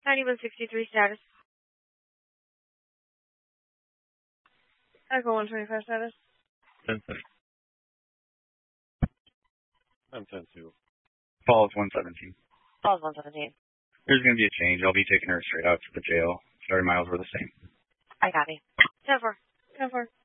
9163 status. Echo 125 status. 10-6. I'm 10-2. Falls 117. Falls 117. There's going to be a change. I'll be taking her straight out to the jail. Starting miles were the same. I copy. 10-4. 10-4.